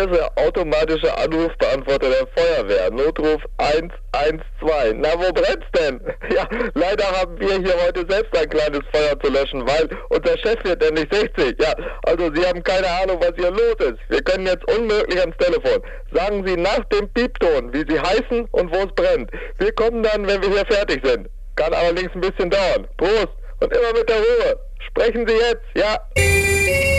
Hier ist der automatische Anrufbeantworter der Feuerwehr. Notruf 112. Na, wo brennt's denn? Ja, leider haben wir hier heute selbst ein kleines Feuer zu löschen, weil unser Chef wird nämlich 60. Ja, also Sie haben keine Ahnung, was hier los ist. Wir können jetzt unmöglich ans Telefon. Sagen Sie nach dem Piepton, wie Sie heißen und wo es brennt. Wir kommen dann, wenn wir hier fertig sind. Kann allerdings ein bisschen dauern. Prost und immer mit der Ruhe. Sprechen Sie jetzt, ja.